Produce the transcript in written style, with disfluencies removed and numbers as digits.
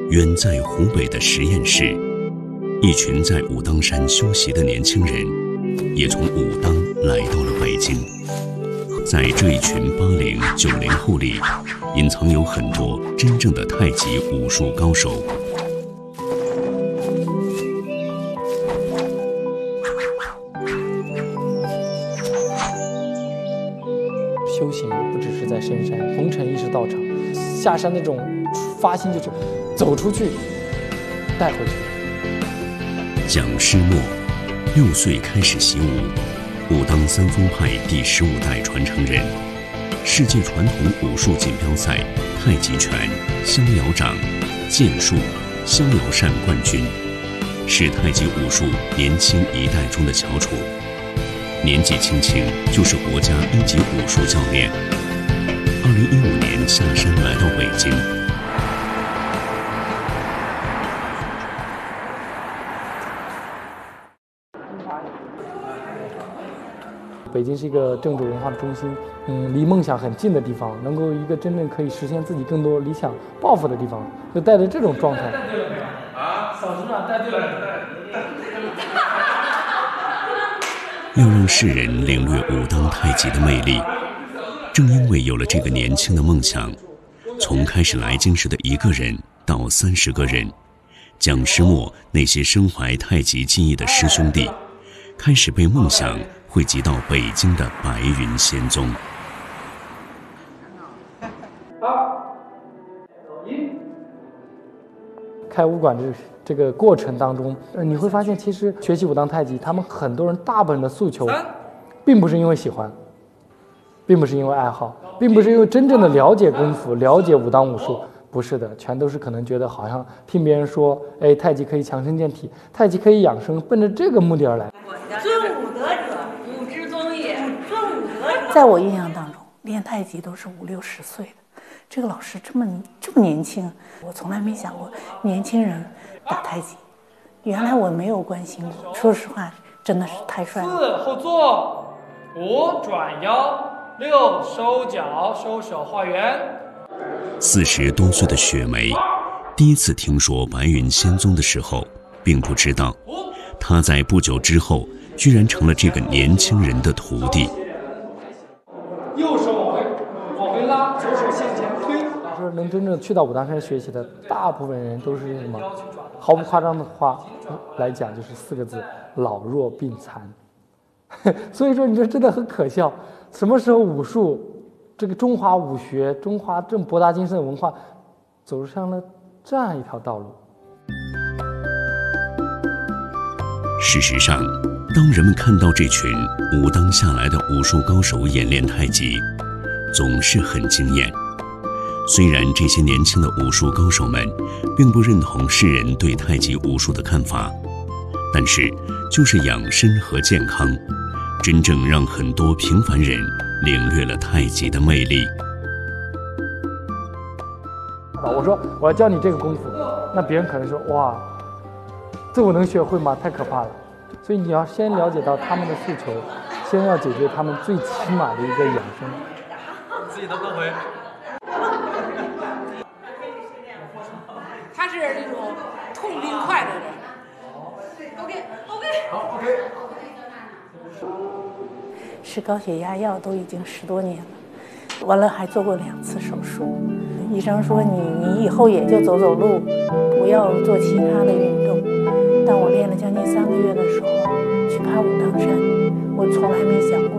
远在湖北的实验室，一群在武当山修习的年轻人，也从武当来到了北京。在这一群80、90后里，隐藏有很多真正的太极武术高手。 修行不只是在深山，红尘亦是道场。下山那种发心就是走出去，带回去。 蒋师墨6岁开始习武，武当三丰派第15代传承人，世界传统武术锦标赛太极拳、逍遥掌、剑术、逍遥扇冠军，是太极武术年轻一代中的翘楚。年纪轻轻就是国家1级武术教练。2015年下山来到北京。 北京是一个政治文化的中心，离梦想很近的地方，能够一个真正可以实现自己更多理想抱负的地方，就带着这种状态。小组长带对了。 要让世人领略武当太极的魅力，正因为有了这个年轻的梦想，从开始来京时的1个人到30个人，蒋师墨那些身怀太极技艺的师兄弟，开始被梦想汇集到北京的白云仙踪。 开武馆这个过程当中，你会发现，其实学习武当太极，他们很多人大部分的诉求，并不是因为喜欢，并不是因为爱好，并不是因为真正的了解功夫、了解武当武术，不是的，全都是可能觉得好像听别人说，哎，太极可以强身健体，太极可以养生，奔着这个目的而来。 尊武德者，武之宗也。尊武德者， 在我印象当中，练太极都是50、60岁的。这个老师这么年轻，我从来没想过年轻人打太极，原来我没有关心过。说实话，真的是太帅了。 4后坐，5转腰，6收脚收手画圆。 40多岁的雪梅，第一次听说白云仙踪的时候，并不知道，她在不久之后，居然成了这个年轻人的徒弟。 右手往回拉，左手向前推。说能真正去到武当山学习的，大部分人都是什么？毫不夸张的话来讲，就是4个字：老弱病残。所以说，你说真的很可笑。什么时候武术这个中华武学、中华这么博大精深的文化，走上了这样一条道路？ 事实上，当人们看到这群武当下来的武术高手演练太极，总是很惊艳。虽然这些年轻的武术高手们并不认同世人对太极武术的看法，但是就是养生和健康，真正让很多平凡人领略了太极的魅力。 我说我要教你这个功夫，那别人可能说哇，这我能学会吗？太可怕了。所以你要先了解到他们的诉求，先要解决他们最起码的一个养生。 自己都不会。 他是那种痛并快乐的。OK， 好 OK。 吃高血压药都已经10多年了，完了还做过2次手术。医生说你以后也就走走路，不要做其他的运动。但我练了将近3个月的时候去爬武当山，我从来没想过